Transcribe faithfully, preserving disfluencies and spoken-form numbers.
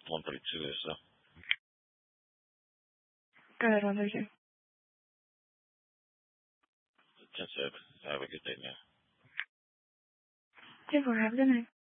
one thirty-two or so. Go ahead, one thirty-two. ten seven. Have a good day, man. ten four, have a good night.